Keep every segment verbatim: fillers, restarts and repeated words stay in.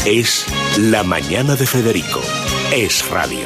Es La Mañana de Federico. Es radio.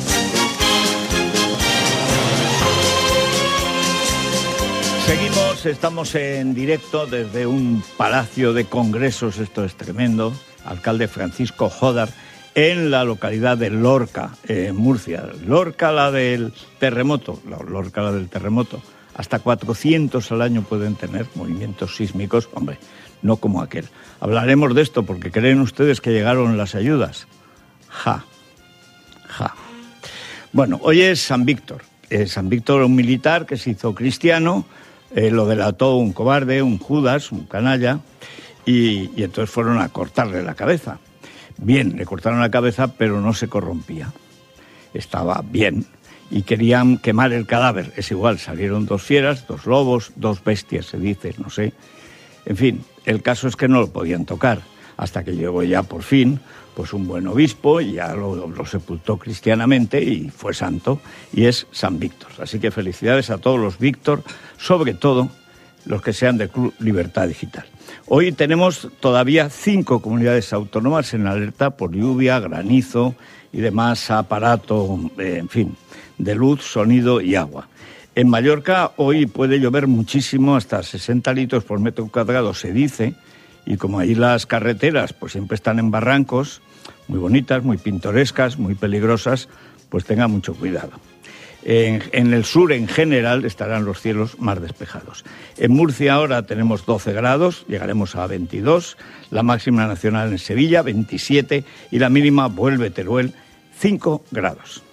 Seguimos, estamos en directo desde un palacio de congresos, esto es tremendo, alcalde Francisco Jodar, en la localidad de Lorca, en Murcia. Lorca, la del terremoto, Lorca, la del terremoto. Hasta cuatrocientos al año pueden tener movimientos sísmicos, hombre, no como aquel. Hablaremos de esto porque creen ustedes que llegaron las ayudas. Ja, ja. Bueno, hoy es San Víctor. Eh, San Víctor, un militar que se hizo cristiano, eh, lo delató un cobarde, un Judas, un canalla, y, y entonces fueron a cortarle la cabeza. Bien, le cortaron la cabeza, pero no se corrompía. Estaba bien. Y querían quemar el cadáver. Es igual, salieron dos fieras, dos lobos, dos bestias, se dice, no sé. En fin, el caso es que no lo podían tocar, hasta que llegó ya por fin pues un buen obispo y ya lo, lo sepultó cristianamente y fue santo, y es San Víctor. Así que felicidades a todos los Víctor, sobre todo los que sean del Club Libertad Digital. Hoy tenemos todavía cinco comunidades autónomas en alerta por lluvia, granizo y demás aparato, eh, en fin, de luz, sonido y agua. En Mallorca hoy puede llover muchísimo, hasta sesenta litros por metro cuadrado se dice, y como ahí las carreteras pues siempre están en barrancos, muy bonitas, muy pintorescas, muy peligrosas, pues tenga mucho cuidado. En, en el sur en general estarán los cielos más despejados. En Murcia ahora tenemos doce grados, llegaremos a veintidós, la máxima nacional en Sevilla veintisiete y la mínima vuelve Teruel cinco grados.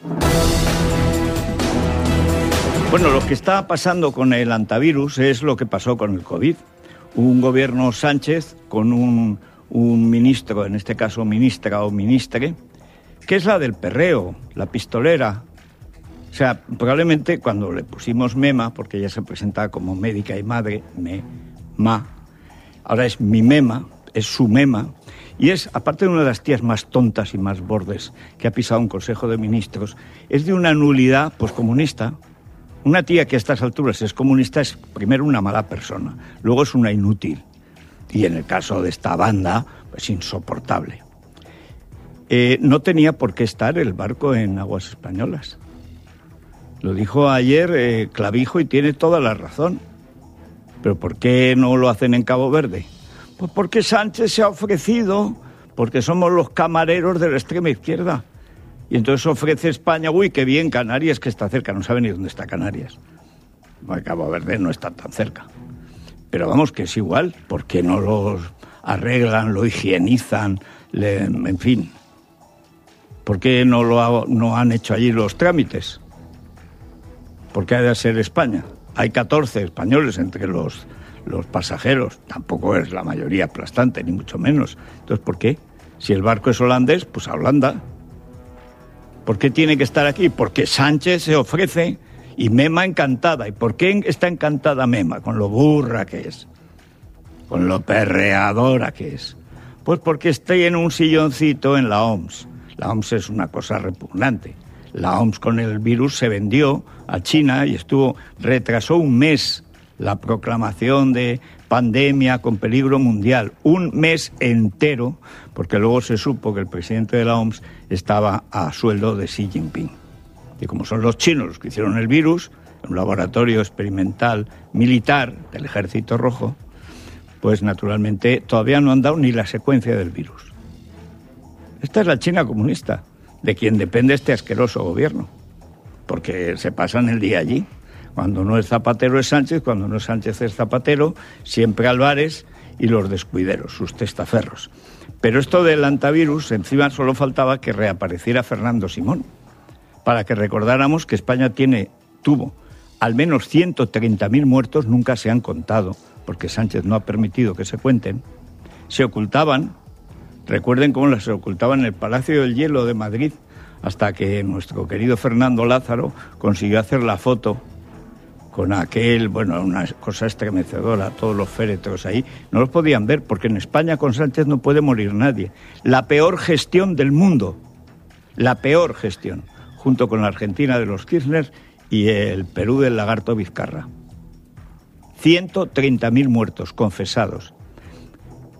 Bueno, lo que está pasando con el antivirus es lo que pasó con el COVID. Un gobierno Sánchez con un, un ministro, en este caso ministra o ministre, que es la del perreo, la pistolera. O sea, probablemente cuando le pusimos Mema, porque ella se presenta como médica y madre, me, ma, ahora es mi Mema, es su Mema, y es, aparte de una de las tías más tontas y más bordes que ha pisado un Consejo de Ministros, es de una nulidad poscomunista. Una tía que a estas alturas es comunista es primero una mala persona, luego es una inútil, y en el caso de esta banda, pues insoportable. Eh, no tenía por qué estar el barco en aguas españolas. Lo dijo ayer eh, Clavijo y tiene toda la razón. ¿Pero por qué no lo hacen en Cabo Verde? Pues porque Sánchez se ha ofrecido, porque somos los camareros de la extrema izquierda. Y entonces ofrece España, uy, qué bien, Canarias, que está cerca, no sabe ni dónde está Canarias. Bueno, Cabo Verde no está tan cerca. Pero vamos, que es igual, ¿por qué no lo arreglan, lo higienizan, le, en fin? ¿Por qué no, lo ha, no han hecho allí los trámites? ¿Por qué ha de ser España? Hay catorce españoles entre los, los pasajeros, tampoco es la mayoría aplastante, ni mucho menos. Entonces, ¿por qué? Si el barco es holandés, pues a Holanda. ¿Por qué tiene que estar aquí? Porque Sánchez se ofrece y Mema encantada. ¿Y por qué está encantada Mema? Con lo burra que es, con lo perreadora que es. Pues porque está en un silloncito en la O M S. La O M S es una cosa repugnante. La O M S con el virus se vendió a China y estuvo, retrasó un mes la proclamación de pandemia con peligro mundial, un mes entero, porque luego se supo que el presidente de la O M S estaba a sueldo de Xi Jinping. Y como son los chinos los que hicieron el virus, en un laboratorio experimental militar del Ejército Rojo, pues naturalmente todavía no han dado ni la secuencia del virus. Esta es la China comunista, de quien depende este asqueroso gobierno, porque se pasan el día allí. Cuando no es Zapatero es Sánchez, cuando no es Sánchez es Zapatero, siempre Álvarez y los descuideros, sus testaferros. Pero esto del antivirus, encima solo faltaba que reapareciera Fernando Simón, para que recordáramos que España tiene, tuvo al menos ciento treinta mil muertos, nunca se han contado, porque Sánchez no ha permitido que se cuenten, se ocultaban, recuerden cómo las ocultaban en el Palacio del Hielo de Madrid, hasta que nuestro querido Fernando Lázaro consiguió hacer la foto con aquel, bueno, una cosa estremecedora, todos los féretros ahí, no los podían ver, porque en España con Sánchez no puede morir nadie. La peor gestión del mundo, la peor gestión, junto con la Argentina de los Kirchner y el Perú del lagarto Vizcarra. ciento treinta mil muertos confesados.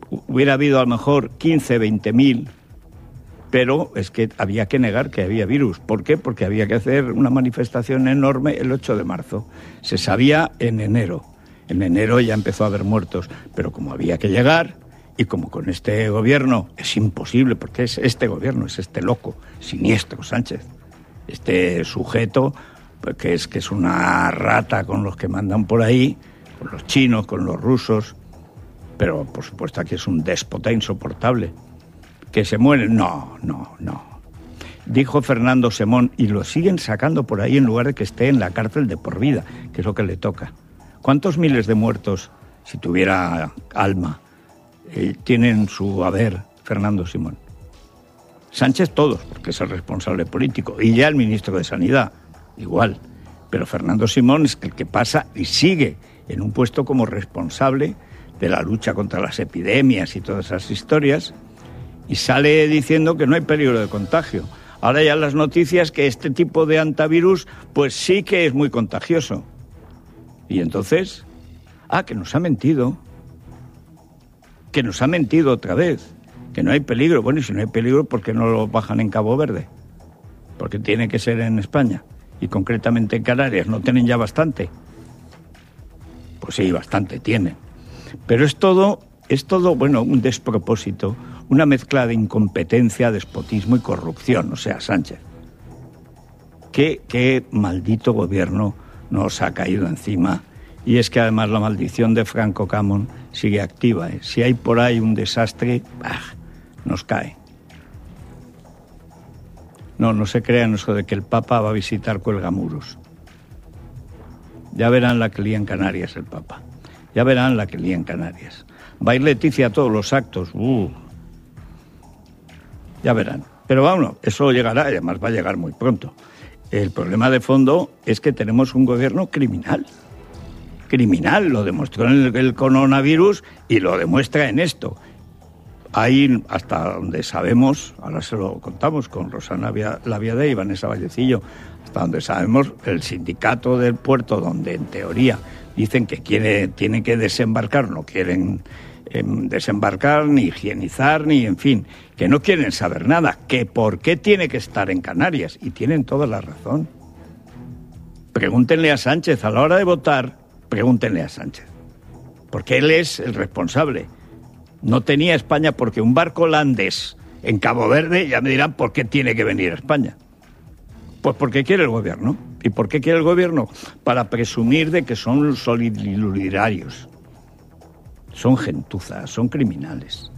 hubiera habido a lo mejor quince, veinte mil, pero es que había que negar que había virus. ¿Por qué? Porque había que hacer una manifestación enorme el ocho de marzo. Se sabía en enero. En enero ya empezó a haber muertos, pero como había que llegar, y como con este gobierno es imposible, porque es este gobierno, es este loco, siniestro, Sánchez, este sujeto pues, que es que es una rata con los que mandan por ahí, con los chinos, con los rusos, pero por supuesto aquí es un déspota insoportable. ¿Que se mueren? No, no, no. Dijo Fernando Simón, y lo siguen sacando por ahí en lugar de que esté en la cárcel de por vida, que es lo que le toca. ¿Cuántos miles de muertos, si tuviera alma, eh, tienen su haber Fernando Simón? Sánchez todos, porque es el responsable político, y ya el ministro de Sanidad, igual. Pero Fernando Simón es el que pasa y sigue en un puesto como responsable de la lucha contra las epidemias y todas esas historias, y sale diciendo que no hay peligro de contagio. Ahora ya las noticias que este tipo de antivirus pues sí que es muy contagioso. Y entonces, ah, que nos ha mentido, que nos ha mentido otra vez, que no hay peligro. Bueno, y si no hay peligro, ¿por qué no lo bajan en Cabo Verde? Porque tiene que ser en España, y concretamente en Canarias. ¿No tienen ya bastante? Pues sí, bastante tienen. Pero es todo, es todo, bueno, un despropósito, una mezcla de incompetencia, despotismo y corrupción, o sea, Sánchez. ¿Qué, qué maldito gobierno nos ha caído encima? Y es que además la maldición de Franco Camón sigue activa, ¿eh? Si hay por ahí un desastre, ¡bah!, nos cae. No, no se crean eso de que el Papa va a visitar Cuelgamuros. Ya verán la que lía en Canarias el Papa. Ya verán la que lía en Canarias. Va a ir Leticia a todos los actos. Uh. Ya verán. Pero bueno, eso llegará, y además va a llegar muy pronto. El problema de fondo es que tenemos un gobierno criminal. Criminal, lo demostró en el, el coronavirus y lo demuestra en esto. Ahí, hasta donde sabemos, ahora se lo contamos con Rosana Laviade y Vanessa Vallecillo, hasta donde sabemos, el sindicato del puerto, donde en teoría dicen que quiere, tiene que desembarcar, no quieren eh, desembarcar, ni higienizar, ni en fin, que no quieren saber nada, que por qué tiene que estar en Canarias, y tienen toda la razón. Pregúntenle a Sánchez, a la hora de votar, pregúntenle a Sánchez, porque él es el responsable. No tenía España porque un barco holandés en Cabo Verde, ya me dirán por qué tiene que venir a España. Pues porque quiere el gobierno. ¿Y por qué quiere el gobierno? Para presumir de que son solidarios. Son gentuzas, son criminales.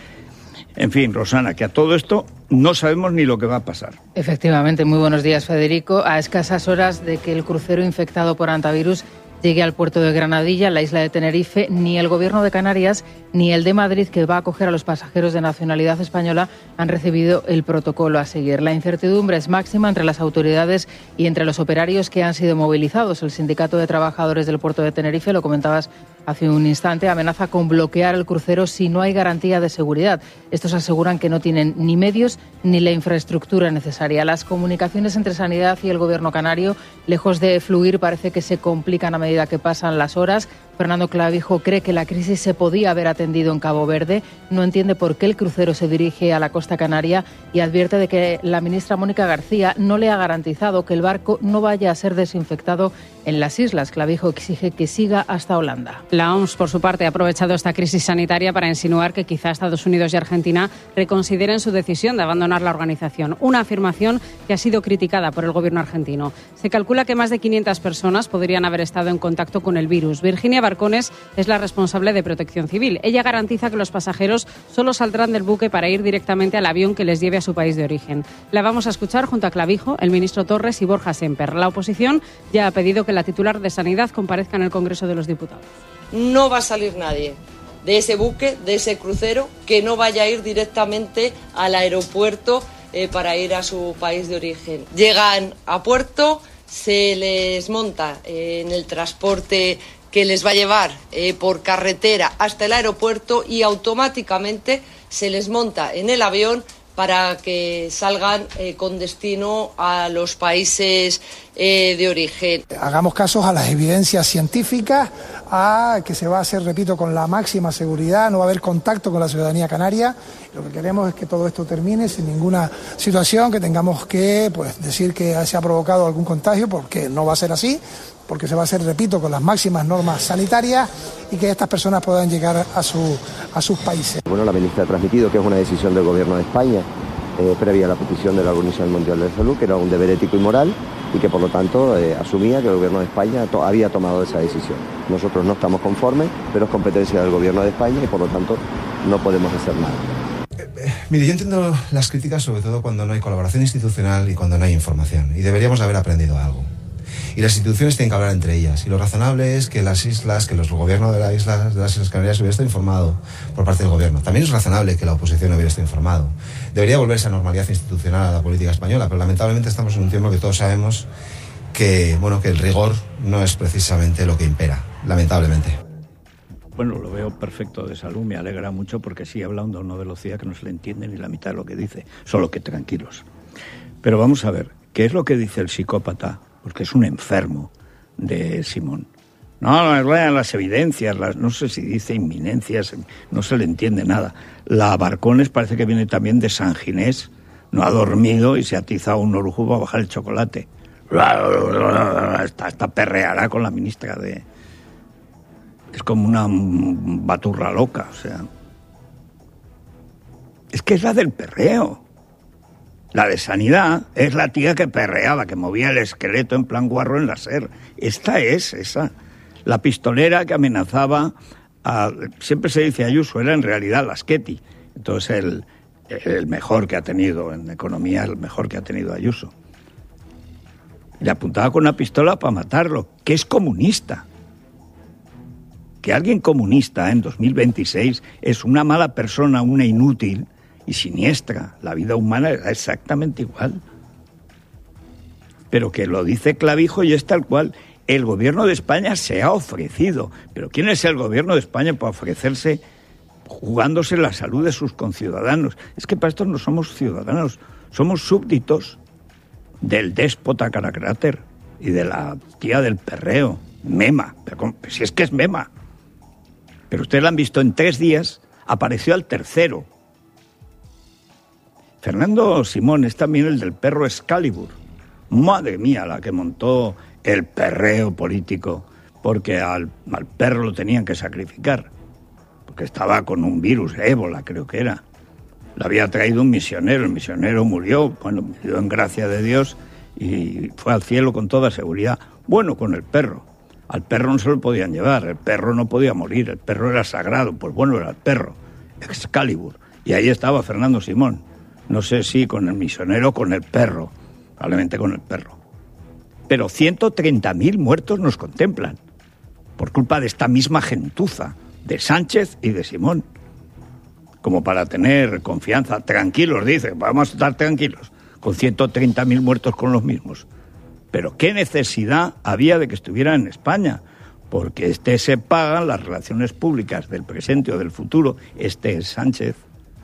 En fin, Rosana, que a todo esto no sabemos ni lo que va a pasar. Efectivamente, muy buenos días, Federico. A escasas horas de que el crucero infectado por antivirus llegue al puerto de Granadilla, la isla de Tenerife, ni el Gobierno de Canarias ni el de Madrid, que va a acoger a los pasajeros de nacionalidad española, han recibido el protocolo a seguir. La incertidumbre es máxima entre las autoridades y entre los operarios que han sido movilizados. El Sindicato de Trabajadores del puerto de Tenerife, lo comentabas hace un instante, amenaza con bloquear el crucero si no hay garantía de seguridad. Estos aseguran que no tienen ni medios ni la infraestructura necesaria. Las comunicaciones entre Sanidad y el Gobierno canario, lejos de fluir, parece que se complican a medida que pasan las horas. Fernando Clavijo cree que la crisis se podía haber atendido en Cabo Verde, no entiende por qué el crucero se dirige a la costa canaria y advierte de que la ministra Mónica García no le ha garantizado que el barco no vaya a ser desinfectado en las islas. Clavijo exige que siga hasta Holanda. La O M S, por su parte, ha aprovechado esta crisis sanitaria para insinuar que quizá Estados Unidos y Argentina reconsideren su decisión de abandonar la organización. Una afirmación que ha sido criticada por el gobierno argentino. Se calcula que más de quinientas personas podrían haber estado en contacto con el virus. Virginia Barcones es la responsable de Protección Civil. Ella garantiza que los pasajeros solo saldrán del buque para ir directamente al avión que les lleve a su país de origen. La vamos a escuchar junto a Clavijo, el ministro Torres y Borja Semper. La oposición ya ha pedido que la titular de Sanidad comparezca en el Congreso de los Diputados. No va a salir nadie de ese buque, de ese crucero, que no vaya a ir directamente al aeropuerto eh, para ir a su país de origen. Llegan a puerto, se les monta eh, en el transporte que les va a llevar eh, por carretera hasta el aeropuerto y automáticamente se les monta en el avión para que salgan eh, con destino a los países eh, de origen. Hagamos casos a las evidencias científicas, a que se va a hacer, repito, con la máxima seguridad, no va a haber contacto con la ciudadanía canaria. Lo que queremos es que todo esto termine sin ninguna situación, que tengamos que pues, decir que se ha provocado algún contagio, porque no va a ser así, porque se va a hacer, repito, con las máximas normas sanitarias y que estas personas puedan llegar a, su, a sus países. Bueno, la ministra ha transmitido que es una decisión del Gobierno de España, eh, previa a la petición de la Organización Mundial de la Salud, que era un deber ético y moral, y que por lo tanto eh, asumía que el Gobierno de España to- había tomado esa decisión. Nosotros no estamos conformes, pero es competencia del Gobierno de España y por lo tanto no podemos hacer nada. Eh, eh, mire, yo entiendo las críticas sobre todo cuando no hay colaboración institucional y cuando no hay información, y deberíamos haber aprendido algo. Y las instituciones tienen que hablar entre ellas, y lo razonable es que las islas, que los gobiernos de, la isla, de las Islas Canarias hubiera estado informado por parte del gobierno. También es razonable que la oposición hubiera estado informado. Debería volverse a normalidad institucional a la política española, pero lamentablemente estamos en un tiempo que todos sabemos que, bueno, que el rigor no es precisamente lo que impera, lamentablemente. Bueno, lo veo perfecto de salud, me alegra mucho porque sigue hablando a una velocidad que no se le entiende ni la mitad de lo que dice, solo que tranquilos. Pero vamos a ver, ¿qué es lo que dice el psicópata? Porque es un enfermo de Simón. No, las evidencias, las, no sé si dice inminencias, no se le entiende nada. La Barcones parece que viene también de San Ginés, no ha dormido y se ha atizado un orujo para bajar el chocolate. Está, está perreará con la ministra de... Es como una baturra loca, o sea... Es que es la del perreo. La de Sanidad es la tía que perreaba, que movía el esqueleto en plan guarro en la SER. Esta es esa. La pistolera que amenazaba a... Siempre se dice Ayuso, era en realidad Laschetti. Entonces el, el mejor que ha tenido en economía, el mejor que ha tenido Ayuso. Le apuntaba con una pistola para matarlo, que es comunista. Que alguien comunista en dos mil veintiséis es una mala persona, una inútil y siniestra. La vida humana era exactamente igual. Pero que lo dice Clavijo y es tal cual. El gobierno de España se ha ofrecido. ¿Pero quién es el gobierno de España para ofrecerse jugándose la salud de sus conciudadanos? Es que para esto no somos ciudadanos, somos súbditos del déspota caracráter y de la tía del perreo, Mema. Pero si es que es Mema. Pero ustedes la han visto en tres días, apareció al tercero. Fernando Simón es también el del perro Excalibur. Madre mía, la que montó el perreo político, porque al, al perro lo tenían que sacrificar, porque estaba con un virus, ébola creo que era. Le había traído un misionero, el misionero murió, bueno, murió en gracia de Dios y fue al cielo con toda seguridad. Bueno, con el perro. Al perro no se lo podían llevar, el perro no podía morir, el perro era sagrado, pues bueno, era el perro, Excalibur. Y ahí estaba Fernando Simón. No sé si con el misionero o con el perro, probablemente con el perro. Pero ciento treinta mil muertos nos contemplan, por culpa de esta misma gentuza, de Sánchez y de Simón. Como para tener confianza, tranquilos, dice, vamos a estar tranquilos, con ciento treinta mil muertos con los mismos. Pero qué necesidad había de que estuvieran en España, porque este se pagan las relaciones públicas del presente o del futuro, este es Sánchez,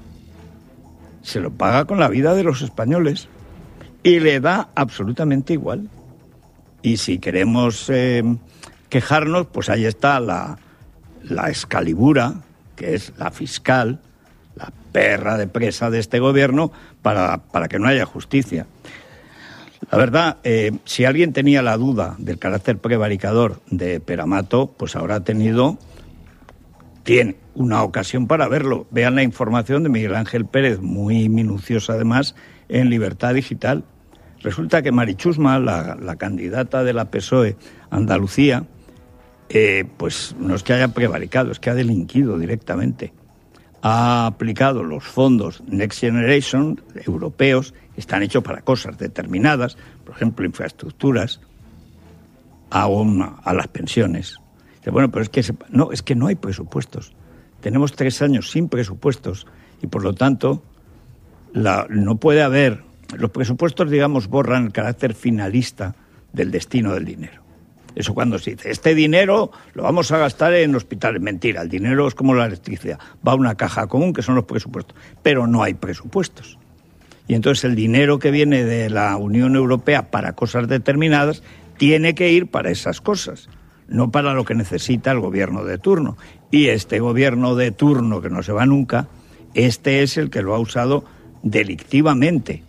se lo paga con la vida de los españoles y le da absolutamente igual. Y si queremos eh, quejarnos, pues ahí está la, la Excalibura, que es la fiscal, la perra de presa de este gobierno, para, para que no haya justicia. La verdad, eh, si alguien tenía la duda del carácter prevaricador de Peramato, pues ahora ha tenido, tiene una ocasión para verlo. Vean la información de Miguel Ángel Pérez, muy minuciosa además, en Libertad Digital. Resulta que Mari Chusma, la, la candidata de la P S O E Andalucía, eh, pues no es que haya prevaricado, es que ha delinquido directamente. Ha aplicado los fondos Next Generation europeos, están hechos para cosas determinadas, por ejemplo, infraestructuras, a, una, a las pensiones. Bueno, pero es que, se, no, es que no hay presupuestos. Tenemos tres años sin presupuestos y, por lo tanto, la, no puede haber... Los presupuestos, digamos, borran el carácter finalista del destino del dinero. Eso cuando se dice, este dinero lo vamos a gastar en hospitales. Mentira, el dinero es como la electricidad. Va a una caja común, que son los presupuestos. Pero no hay presupuestos. Y entonces el dinero que viene de la Unión Europea para cosas determinadas tiene que ir para esas cosas. no para lo que necesita el gobierno de turno. Y este gobierno de turno, que no se va nunca, este es el que lo ha usado delictivamente.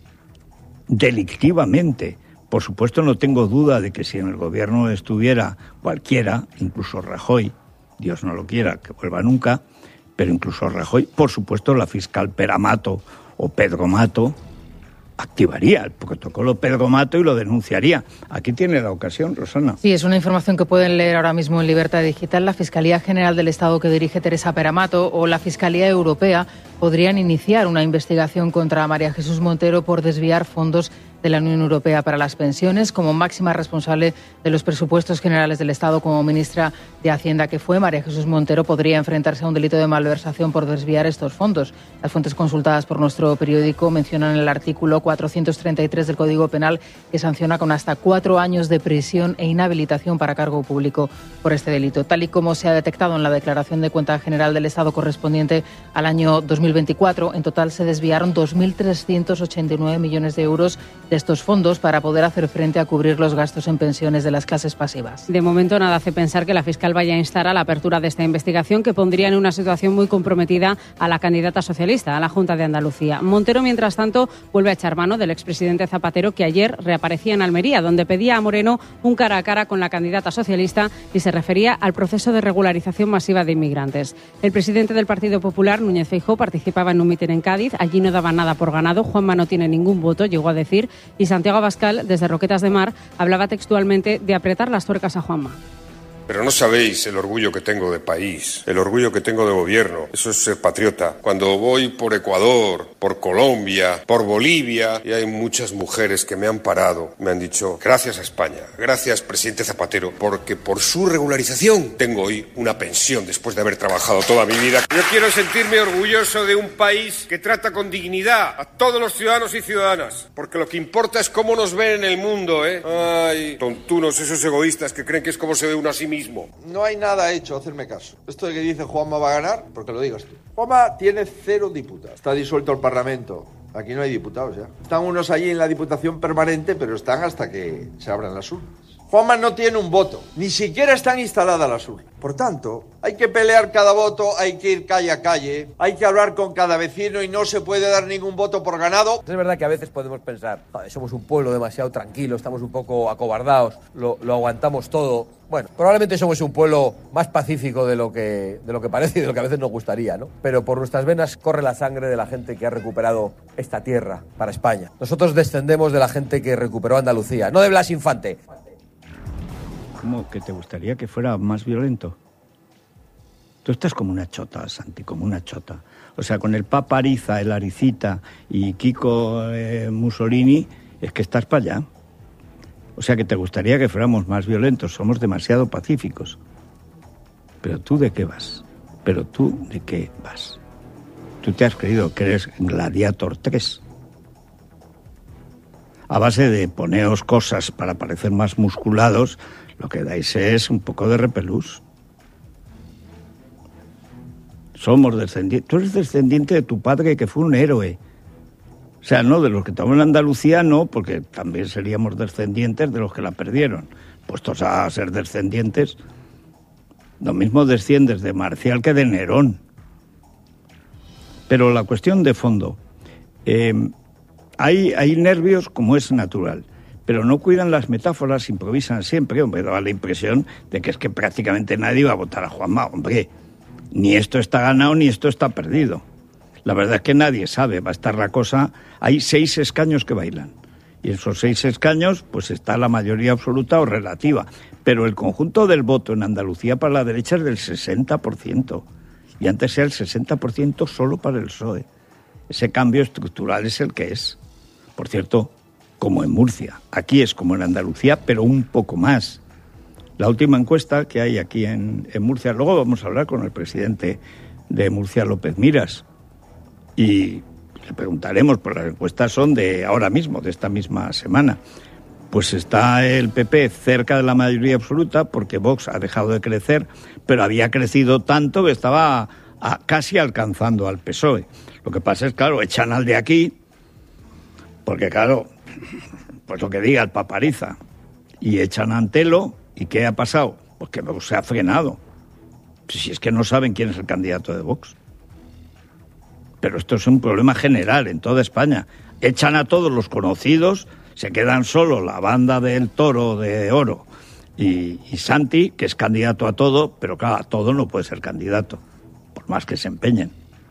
Delictivamente. Por supuesto, no tengo duda de que si en el gobierno estuviera cualquiera, incluso Rajoy, Dios no lo quiera, que vuelva nunca, pero incluso Rajoy, por supuesto, la fiscal Pera Mato o Pedro Mato activaría el protocolo Pedro Mato y lo denunciaría. Aquí tiene la ocasión, Rosana. Sí, es una información que pueden leer ahora mismo en Libertad Digital. La Fiscalía General del Estado que dirige Teresa Pera Mato o la Fiscalía Europea podrían iniciar una investigación contra María Jesús Montero por desviar fondos de la Unión Europea para las pensiones. Como máxima responsable de los presupuestos generales del Estado, como ministra de Hacienda que fue, María Jesús Montero podría enfrentarse a un delito de malversación por desviar estos fondos. Las fuentes consultadas por nuestro periódico mencionan el artículo cuatrocientos treinta y tres del Código Penal, que sanciona con hasta cuatro años de prisión e inhabilitación para cargo público por este delito. Tal y como se ha detectado en la declaración de cuenta general del Estado correspondiente al año dos mil veinticuatro, en total se desviaron dos mil trescientos ochenta y nueve millones de euros de estos fondos para poder hacer frente a cubrir los gastos en pensiones de las clases pasivas. De momento, nada hace pensar que la fiscal vaya a instar a la apertura de esta investigación, que pondría en una situación muy comprometida a la candidata socialista a la Junta de Andalucía. Montero, mientras tanto, vuelve a echar mano del expresidente Zapatero, que ayer reaparecía en Almería, donde pedía a Moreno un cara a cara con la candidata socialista y se refería al proceso de regularización masiva de inmigrantes. El presidente del Partido Popular, Núñez Feijóo, participaba en un mitin en Cádiz. Allí no daba nada por ganado. Juanma no tiene ningún voto, llegó a decir. Y Santiago Abascal, desde Roquetas de Mar, hablaba textualmente de apretar las tuercas a Juanma. Pero no sabéis el orgullo que tengo de país, el orgullo que tengo de gobierno. Eso es ser patriota. Cuando voy por Ecuador, por Colombia, por Bolivia, y hay muchas mujeres que me han parado, me han dicho, gracias a España, gracias presidente Zapatero, porque por su regularización tengo hoy una pensión después de haber trabajado toda mi vida. Yo quiero sentirme orgulloso de un país que trata con dignidad a todos los ciudadanos y ciudadanas, porque lo que importa es cómo nos ven en el mundo, ¿eh? Ay, tontunos, esos egoístas que creen que es como se ve uno a sí mismo. No hay nada hecho, hacerme caso. Esto de que dice Juanma va a ganar, porque lo digas tú. Juanma tiene cero diputados. Está disuelto el Parlamento. Aquí no hay diputados ya. Están unos allí en la Diputación Permanente, pero están hasta que se abran las urnas. Juanma no tiene un voto. Ni siquiera están instaladas las urnas. Por tanto, hay que pelear cada voto, hay que ir calle a calle, hay que hablar con cada vecino y no se puede dar ningún voto por ganado. Es verdad que a veces podemos pensar, somos un pueblo demasiado tranquilo, estamos un poco acobardados, lo, lo aguantamos todo. Bueno, probablemente somos un pueblo más pacífico de lo que de lo que parece y de lo que a veces nos gustaría, ¿no? Pero por nuestras venas corre la sangre de la gente que ha recuperado esta tierra para España. Nosotros descendemos de la gente que recuperó Andalucía, no de Blas Infante. ¿Cómo que te gustaría que fuera más violento? Tú estás como una chota, Santi, como una chota. O sea, con el Papa Ariza, el Aricita y Kiko eh, Mussolini, es que estás para allá. O sea, que te gustaría que fuéramos más violentos. Somos demasiado pacíficos. Pero tú, ¿de qué vas? Pero tú, ¿de qué vas? Tú te has creído que eres Gladiator tres. A base de poneos cosas para parecer más musculados, lo que dais es un poco de repelús. Somos descendientes. Tú eres descendiente de tu padre, que fue un héroe. O sea, no de los que estaban en Andalucía, no, porque también seríamos descendientes de los que la perdieron. Puestos a ser descendientes, lo mismo desciendes de Marcial que de Nerón. Pero la cuestión de fondo, eh, hay, hay nervios como es natural, pero no cuidan las metáforas, improvisan siempre. Hombre, daba la impresión de que es que prácticamente nadie iba a votar a Juanma. Hombre, ni esto está ganado ni esto está perdido. La verdad es que nadie sabe, va a estar la cosa. Hay seis escaños que bailan. Y en esos seis escaños, pues está la mayoría absoluta o relativa. Pero el conjunto del voto en Andalucía para la derecha es del sesenta por ciento. Y antes era el sesenta por ciento solo para el P S O E. Ese cambio estructural es el que es. Por cierto, como en Murcia. Aquí es como en Andalucía, pero un poco más. La última encuesta que hay aquí en, en Murcia, luego vamos a hablar con el presidente de Murcia, López Miras, y le preguntaremos, pues las encuestas son de ahora mismo, de esta misma semana. Pues está el P P cerca de la mayoría absoluta, porque Vox ha dejado de crecer, pero había crecido tanto que estaba a, casi alcanzando al P S O E. Lo que pasa es, claro, echan al de aquí, porque claro, pues lo que diga el Papa Ariza, y echan a Antelo. ¿Y qué ha pasado? Porque Vox se ha frenado. Si es que no saben quién es el candidato de Vox. Pero esto es un problema general en toda España. Echan a todos los conocidos, se quedan solo la banda del Toro de Oro y, y Santi, que es candidato a todo, pero claro, a todo no puede ser candidato, por más que se empeñen.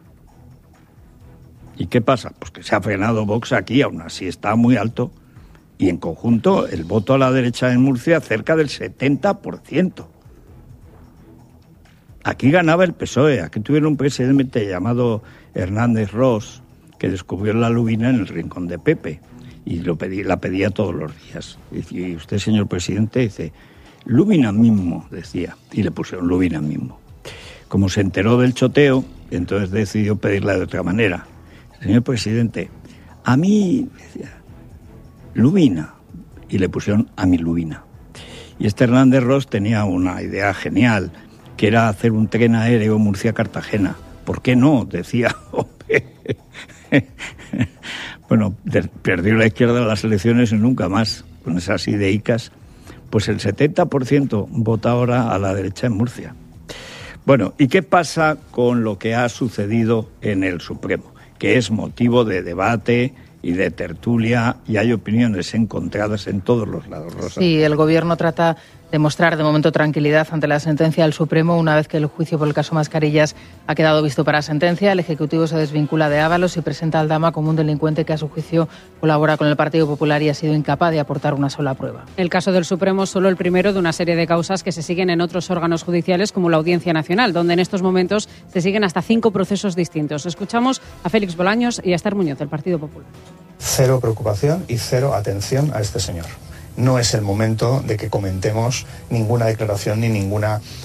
¿Y qué pasa? Pues que se ha frenado Vox aquí, aún así está muy alto, y en conjunto el voto a la derecha en Murcia cerca del setenta por ciento. Aquí ganaba el P S O E, aquí tuvieron un presidente llamado Hernández Ros, que descubrió la lubina en el rincón de Pepe, y lo pedí, la pedía todos los días. Y usted, señor presidente, dice, lubina mismo, decía, y le pusieron lubina mismo. Como se enteró del choteo, entonces decidió pedirla de otra manera. Señor presidente, a mí, decía, lubina, y le pusieron a mi lubina. Y este Hernández Ros tenía una idea genial, que era hacer un tren aéreo Murcia-Cartagena. ¿Por qué no? Decía, bueno, de, perdió la izquierda las elecciones y nunca más, con esas ideicas. Pues el setenta por ciento vota ahora a la derecha en Murcia. Bueno, ¿y qué pasa con lo que ha sucedido en el Supremo? Que es motivo de debate y de tertulia, y hay opiniones encontradas en todos los lados, Rosa. Sí, el Gobierno trata de mostrar de momento tranquilidad ante la sentencia del Supremo. Una vez que el juicio por el caso Mascarillas ha quedado visto para sentencia, el Ejecutivo se desvincula de Ábalos y presenta a Aldama como un delincuente que a su juicio colabora con el Partido Popular y ha sido incapaz de aportar una sola prueba. El caso del Supremo es solo el primero de una serie de causas que se siguen en otros órganos judiciales como la Audiencia Nacional, donde en estos momentos se siguen hasta cinco procesos distintos. Escuchamos a Félix Bolaños y a Esther Muñoz, del Partido Popular. Cero preocupación y cero atención a este señor. No es el momento de que comentemos ninguna declaración ni ninguna